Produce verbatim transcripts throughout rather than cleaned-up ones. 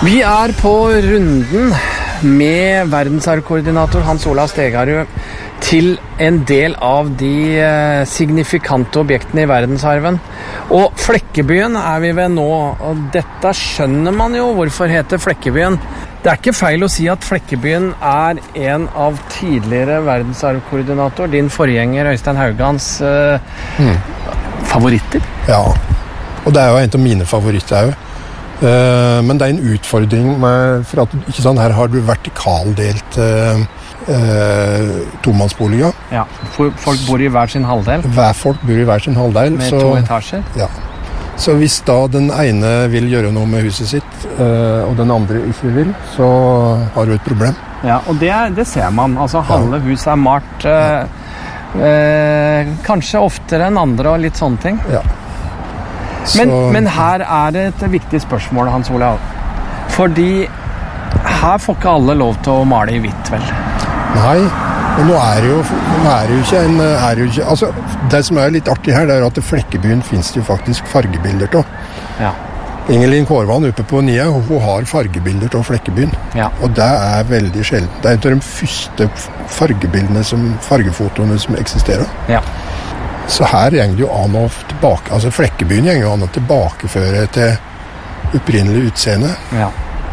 Vi er på runden med verdensarvkoordinator Hans Olav Stegarud til en del av de signifikante objektene i verdensarven. Og Flekkebyen er vi ved nå, og dette skjønner man jo hvorfor heter Flekkebyen. Det er ikke feil å si at Flekkebyen er en av tidligere verdensarvkoordinator, din forgjenger Øystein Haugans uh, mm. favoritter. Ja, og det er jo en av mine favoritter også. Uh, men det er en utfordring med, for at ikke sånn, her har du vertikaldelt uh, uh, tomannsboliger. Ja, folk bor i hver sin halvdel. Hver folk bor i hver sin halvdel. Med så, to etasjer. Ja. Så hvis da den ene vil gjøre noe med huset sitt, uh, og den andre ikke vil, så har du et problem. Ja, og det, det ser man. Altså, halve ja. huset er malt uh, uh, kanskje oftere enn andre og litt sånne ting. Ja. Men, men her er det et viktig spørsmål, Hans Olav. Fordi her får ikke alle lov til å male i hvitt, vel? Nei, men nå er det jo, nå er det jo ikke en... Er det, jo ikke, altså, det som er litt artig her, det er at i Flekkebyen finnes det jo faktisk fargebilder til. Ja. Ingelin Kårvann oppe på Nia, hun har fargebilder til Flekkebyen. Ja. Og det er veldig sjelden. Det er en av de første fargebildene, som, fargefotoene som eksisterer. Ja. Så her gjenger det jo an å tilbake, altså Flekkebyen gjenger jo an å tilbakeføre til opprinnelig utseende. Ja.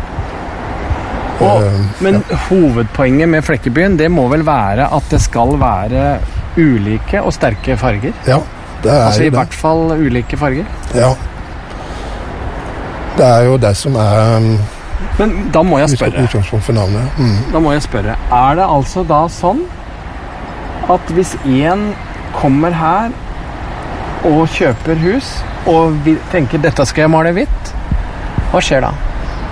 Og, uh, men ja. hovedpoenget med Flekkebyen, det må vel være at det skal være ulike og sterke farger? Ja, det er altså jo i hvert fall ulike farger? Ja. Det er jo det som er... Um, men da må jeg spørre. Utgangspunkt for navnet. Mm. Da må jeg spørre. Er det altså da sånn at hvis en kommer her og kjøper hus og vi tenker dette skal jeg male hvitt, hva skjer da?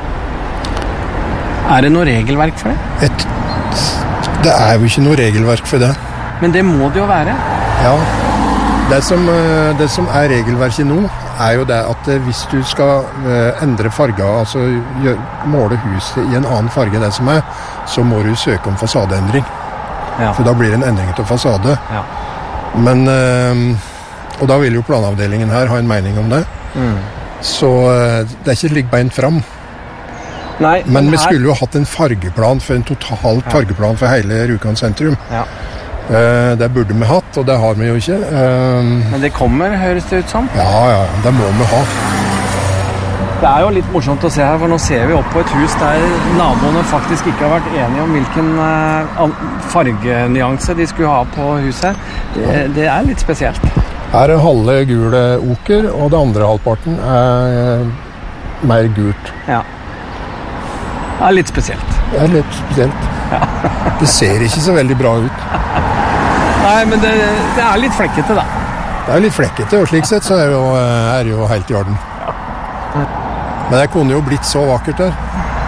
Er det noe regelverk for det? Et, det er jo ikke noe regelverk for det. Men det må det jo være. Ja, det som, det som er regelverket nå er jo det at hvis du skal endre farger, altså gjør, måle huset i en annen farge enn det som er, så må du søke om fasadeendring. Ja. For da blir det en endring til fasade. Ja. Men, og da vil jo planavdelingen her ha en mening om det. Mm. Så det er ikke ligge beint frem. Nei, men, men vi her... skulle jo hatt en fargeplan, for en total ja. fargeplan for hele Rjukan sentrum. Ja. Det burde vi hatt, og det har vi jo ikke. Men det kommer, høres det ut som? Ja, ja, det må vi ha. Det er jo litt morsomt å se her, for nå ser vi opp på et hus der naboene faktisk ikke har vært enige om hvilken fargenyanse de skulle ha på huset. Det, det er litt spesielt. Her er halve gule oker, og det andre halvparten er mer gult. Ja. Det er litt spesielt. Det er litt spesielt. Ja. Det ser ikke så veldig bra ut. Nei, men det, det er litt flekkete, da. Det er litt flekkete, og slik sett så er det jo, er det jo helt i orden. Men det kunne jo blitt så vakkert der.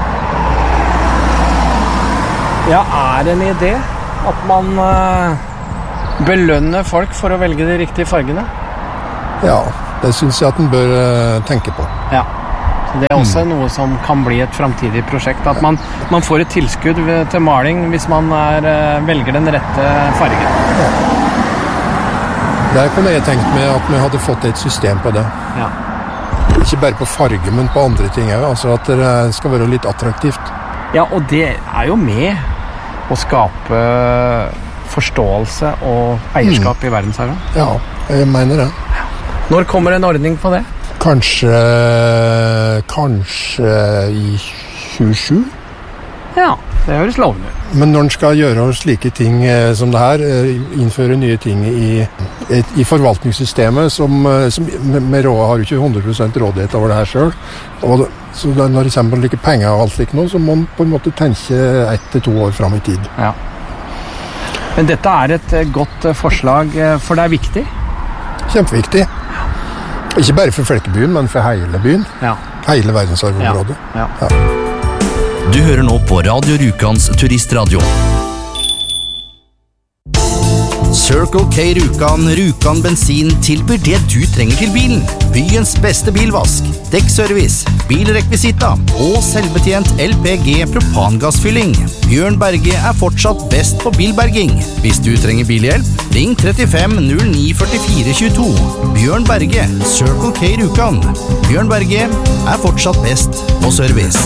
Ja, er det en idé at man uh, belønner folk for å velge de riktige fargene? Ja, det synes jeg at man bør uh, tenke på. Ja, så det er også mm. noe som kan bli et fremtidig prosjekt. At man, man får et tilskudd ved, til maling hvis man er, uh, velger den rette fargen. Ja. Der kunne jeg tenkt meg at vi hadde fått et system på det. Ja. Ikke bare på farge, men på andre ting også. Altså at det skal være litt attraktivt. Ja, og det er jo med å skape forståelse og eierskap mm. i verdensarven. Ja, jeg mener det. Når kommer en ordning på det? Kanskje, kanskje i tjuesju. Ja, det høres lovende. Men når en skal gjøre slike ting som det her, innføre nye ting i, i forvaltningssystemet, som, som med råd har jo ikke hundre prosent rådighet over det her selv, og så når det kommer like penger og alt slik nå, så må man på en måte tenke ett til to år frem i tid. Ja. Men dette er et godt forslag, for det er viktig? Kjempeviktig. Ikke bare for Flekkebyen, men for hele byen. Ja. Hele verdensarvområdet. Ja. Ja. Ja. Du hører nå på Radio Rjukans turistradio. Circle K Rjukan, Rjukan bensin tilbyr det du trenger til bilen. Byens beste bilvask, dekkservice, bilrekvisita og selvbetjent L P G propangassfylling. Bjørn Berge er fortsatt best på bilberging. Hvis du trenger bilhjelp, ring trettifem null ni førtifire tjueto. Bjørn Berge, Circle K Rjukan. Bjørn Berge er fortsatt best på service.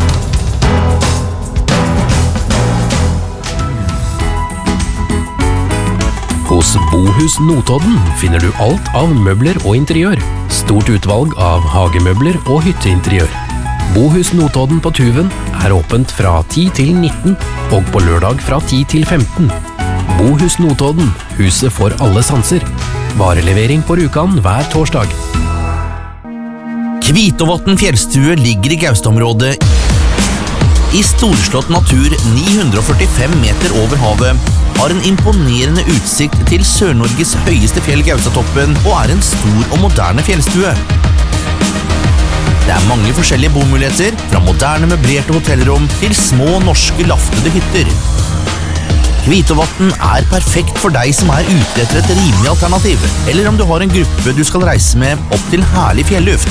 Hos Bohus Notodden finner du alt av møbler og interiør. Stort utvalg av hagemøbler og hytteinteriør. Bohus Notodden på Tuven er åpent fra ti til nitten og på lørdag fra ti til femten. Bohus Notodden, huset for alle sanser. Varelevering på Rjukan hver torsdag. Kvitovatn fjellstue ligger i Gaustområdet i storslått natur ni hundre førtifem meter over havet, har en imponerende utsikt til Sør-Norges høyeste fjell Gaustatoppen og er en stor og moderne fjellstue. Det er mange forskjellige bomuligheter, fra moderne møblerte hotellrom til små norske laftede hytter. Kvitovatn er perfekt for deg som er ute etter et rimelig alternativ, eller om du har en gruppe du skal reise med opp til herlig fjelluft.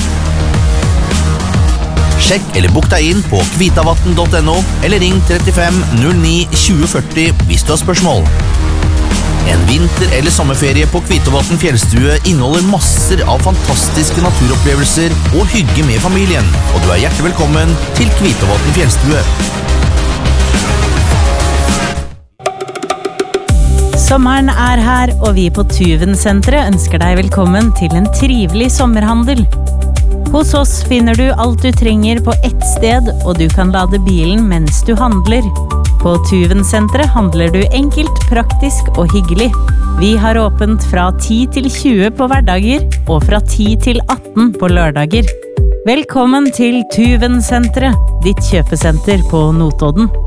Sjekk eller bok deg inn på kvitavatn punktum no eller ring trettifem null ni tjue førti hvis du har spørsmål. En vinter- eller sommerferie på Kvitovatn fjellstue inneholder masser av fantastiske naturopplevelser og hygge med familien, og du er hjertelig velkommen til Kvitovatn fjellstue. Sommeren er her, og vi på Tuven-senteret ønsker deg velkommen til en trivelig sommerhandel. Hos oss finner du alt du trenger på ett sted, og du kan lade bilen mens du handler. På Tuven-senteret handler du enkelt, praktisk og hyggelig. Vi har åpent fra ti til tjue på hverdager, og fra ti til atten på lørdager. Velkommen til Tuven-senteret, ditt kjøpesenter på Notodden.